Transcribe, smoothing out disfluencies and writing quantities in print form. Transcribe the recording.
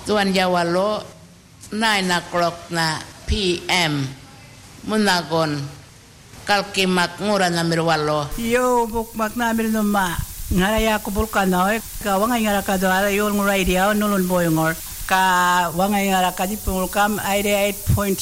tuan Jawalo 9 na PM munagon kalkimak ngura na mirwalo yo bukmak na mir no ma ngaraya ko bulkano ka wangay ngara ka do ara yo nguray dia nulun boyongor ka wangay ngara ka dipul kam aide 8.0